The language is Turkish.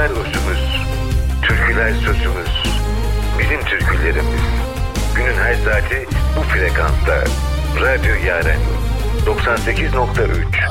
Türküler özümüz, türküler sözümüz, bizim türkülerimiz. Günün her saati bu frekansta. Radyo Yaren 98.3.